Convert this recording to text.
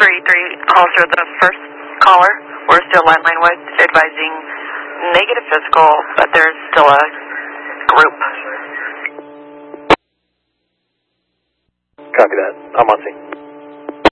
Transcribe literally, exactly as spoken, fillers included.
three three, Holster, the first caller. We're still landline with advising negative physical, but there's still a group. Copy that. I'm on scene.